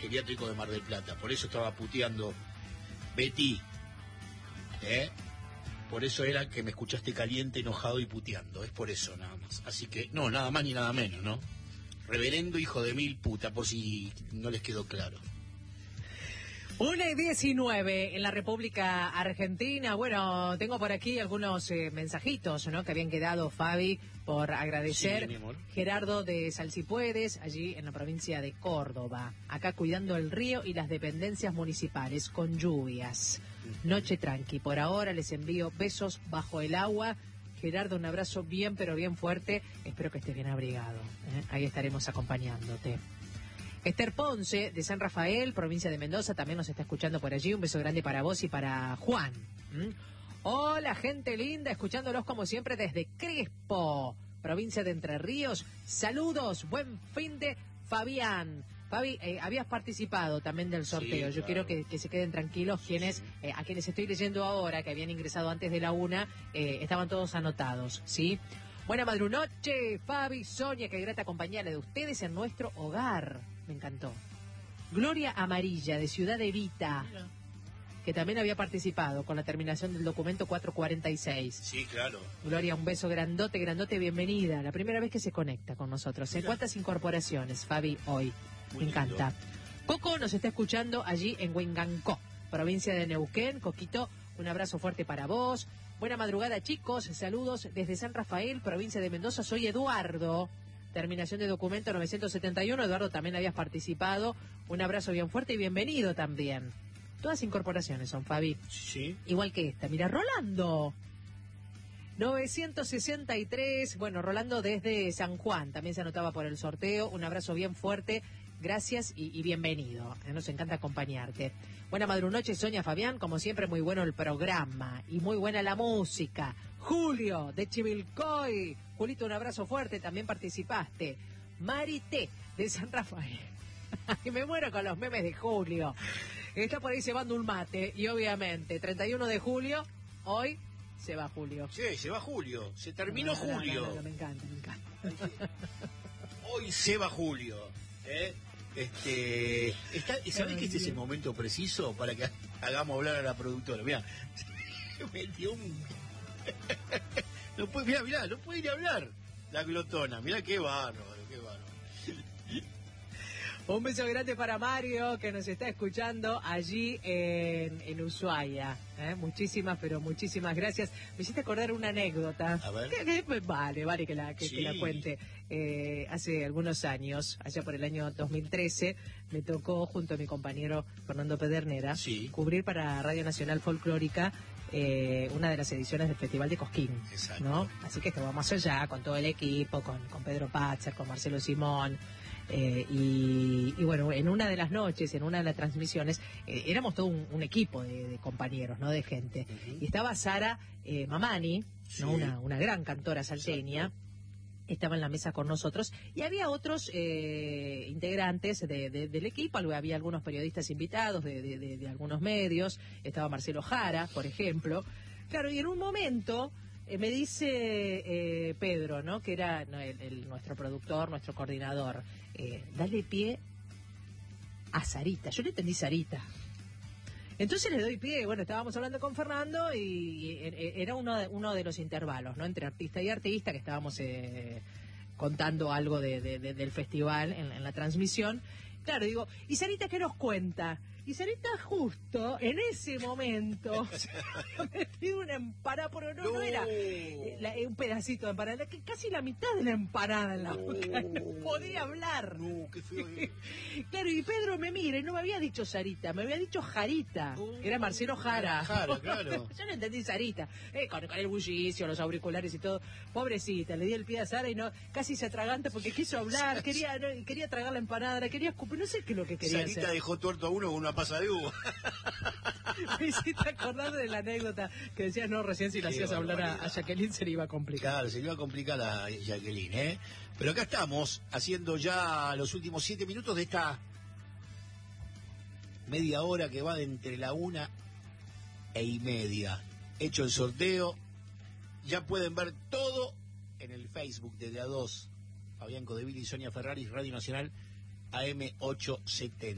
geriátrico de Mar del Plata. Por eso estaba puteando Betty. Por eso era que me escuchaste caliente, enojado y puteando. Es por eso nada más. Así que, no, nada más ni nada menos, ¿no? Reverendo hijo de mil puta, por si no les quedó claro. 1:19 en la República Argentina. Bueno, tengo por aquí algunos mensajitos, ¿no? Que habían quedado, Fabi, por agradecer. Sí, mi amor. Gerardo de Salsipuedes, allí en la provincia de Córdoba. Acá cuidando el río y las dependencias municipales con lluvias. Noche tranqui. Por ahora les envío besos bajo el agua. Gerardo, un abrazo bien, pero bien fuerte. Espero que estés bien abrigado. Ahí estaremos acompañándote. Esther Ponce, de San Rafael, provincia de Mendoza, también nos está escuchando por allí. Un beso grande para vos y para Juan. Hola, gente linda, escuchándolos como siempre desde Crespo, provincia de Entre Ríos. Saludos, buen fin de Fabián. Fabi, habías participado también del sorteo. Sí, Yo claro. quiero que se queden tranquilos quienes, a quienes estoy leyendo ahora, que habían ingresado antes de la 1, estaban todos anotados, ¿sí? Buena madrunoche, Fabi, Sonia, qué grata compañía la de ustedes en nuestro hogar. Me encantó. Gloria Amarilla, de Ciudad Evita, que también había participado con la terminación del documento 446. Sí, claro. Gloria, un beso grandote, grandote, bienvenida. La primera vez que se conecta con nosotros. ¿En cuántas incorporaciones, Fabi, hoy? Muy Me encanta. lindo. Coco nos está escuchando allí en Huingancó, provincia de Neuquén. Coquito, un abrazo fuerte para vos. Buena madrugada, chicos. Saludos desde San Rafael, provincia de Mendoza. Soy Eduardo. Terminación de documento 971. Eduardo, también habías participado. Un abrazo bien fuerte y bienvenido también. Todas incorporaciones son, Fabi. Sí. Igual que esta. Mira, Rolando. 963. Bueno, Rolando desde San Juan. También se anotaba por el sorteo. Un abrazo bien fuerte. Gracias y bienvenido. Nos encanta acompañarte. Buena madrunoche, Sonia, Fabián. Como siempre, muy bueno el programa y muy buena la música. Julio, de Chivilcoy. Julito, un abrazo fuerte. También participaste. Marité, de San Rafael. Y me muero con los memes de Julio. Está por ahí cebando un mate. Y obviamente, 31 de julio, hoy se va Julio. Sí, se va Julio. Se terminó Julio. No, me encanta, me encanta. Hoy se va Julio. ¿Sabés que este es el momento preciso para que hagamos hablar a la productora? Mirá, metió un... no puede, mirá, no puede ir a hablar la glotona. Mirá qué bárbaro, qué bárbaro. Un beso grande para Mario, que nos está escuchando allí en Ushuaia. Muchísimas, pero muchísimas gracias. Me hiciste acordar una anécdota. A ver. Vale que la cuente. Hace algunos años, allá por el año 2013, me tocó, junto a mi compañero Fernando Pedernera, cubrir para Radio Nacional Folclórica una de las ediciones del Festival de Cosquín. Exacto. ¿No? Así que estábamos allá con todo el equipo, con Pedro Patzer, con Marcelo Simón. Y bueno, en una de las noches, en una de las transmisiones, éramos todo un equipo de compañeros, ¿no? De gente. Y estaba Sara Mamani, ¿no? Una gran cantora salteña. Exacto. Estaba en la mesa con nosotros y había otros integrantes del equipo, había algunos periodistas invitados de algunos medios, estaba Marcelo Jara, por ejemplo. Claro, y en un momento me dice Pedro, ¿no? Que era nuestro productor, nuestro coordinador, dale pie a Sarita. Yo le entendí Sarita. Entonces le doy pie. Bueno, estábamos hablando con Fernando y era uno de los intervalos, ¿no? Entre artista y artista, que estábamos contando algo del festival en la transmisión. Claro, digo, ¿y Sarita qué nos cuenta? Y Sarita justo en ese momento me pidió una empanada, pero no era un pedacito de empanada, que casi la mitad de la empanada en la boca, no podía hablar. No, qué feo. Claro, y Pedro me mira y no me había dicho Sarita, me había dicho Jarita, era Marcelo Jara. Jara, claro. Yo no entendí Sarita, con el bullicio, los auriculares y todo. Pobrecita, le di el pie a Sara y no, casi se atraganta porque quiso hablar, quería tragar la empanada, quería escupir, no sé qué es lo que quería Sarita hacer. dejó tuerto a uno con una pasa de uva. Me hiciste acordar de la anécdota que decías, no, recién si le hacías hablar a Jacqueline se le iba a complicar. Claro, se le iba a complicar a Jacqueline, Pero acá estamos, haciendo ya los últimos 7 minutos de esta media hora que va de entre la 1:30. Hecho el sorteo, ya pueden ver todo en el Facebook de A2. Fabián Codeville y Sonia Ferraris, Radio Nacional AM 870.